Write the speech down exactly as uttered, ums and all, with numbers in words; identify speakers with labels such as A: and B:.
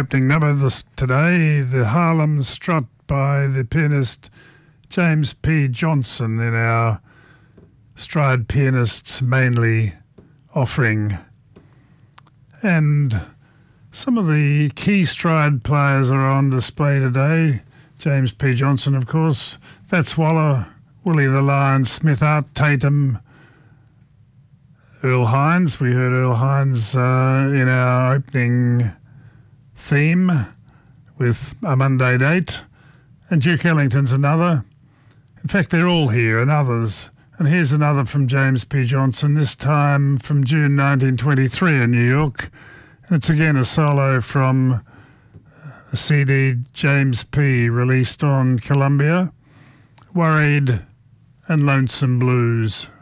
A: opening number this today, the Harlem Strut by the pianist James P. Johnson in our Stride Pianists Mainly offering. And some of the key stride players are on display today. James P. Johnson, of course, Fats Waller, Willie the Lion Smith, Art Tatum, Earl Hines. We heard Earl Hines uh, in our opening theme with a Monday date. And Duke Ellington's another. In fact, they're all here and others. And here's another from James P. Johnson, this time from June nineteen twenty-three in New York. And it's again a solo from a C D James P. released on Columbia, Worried and Lonesome Blues.